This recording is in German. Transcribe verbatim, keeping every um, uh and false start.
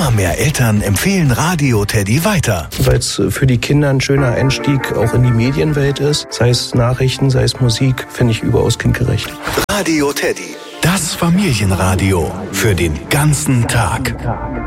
Immer mehr Eltern empfehlen Radio Teddy weiter. Weil es für die Kinder ein schöner Einstieg auch in die Medienwelt ist. Sei es Nachrichten, sei es Musik, finde ich überaus kindgerecht. Radio Teddy, das Familienradio für den ganzen Tag.